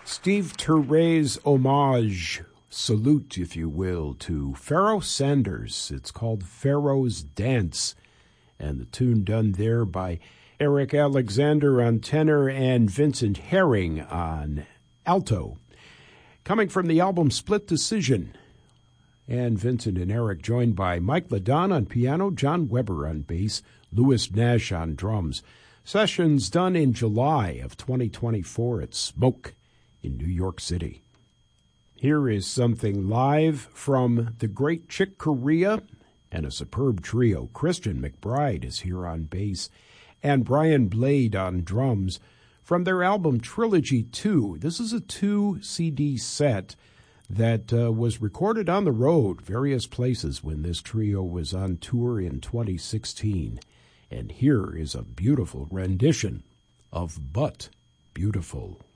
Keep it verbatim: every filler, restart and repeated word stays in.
Steve Turre's homage, salute, if you will, to Pharoah Sanders. It's called Pharaoh's Dance, and the tune done there by Eric Alexander on tenor and Vincent Herring on alto. Coming from the album Split Decision, and Vincent and Eric joined by Mike LaDon on piano, John Weber on bass, Louis Nash on drums. Sessions done in July of twenty twenty-four at Smoke in New York City. Here is something live from the great Chick Corea and a superb trio. Christian McBride is here on bass and Brian Blade on drums from their album Trilogy two. This is a two C D set that uh, was recorded on the road, various places, when this trio was on tour in twenty sixteen. And here is a beautiful rendition of But Beautiful.